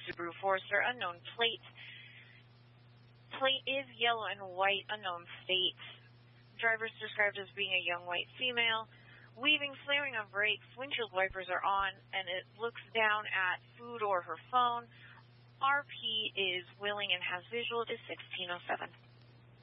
Subaru Forester, unknown plate. Plate is yellow and white, unknown state. Driver's described as being a young white female. Weaving, slamming on brakes, windshield wipers are on, and it looks down at food or her phone. RP is willing and has visual. It is 16:07.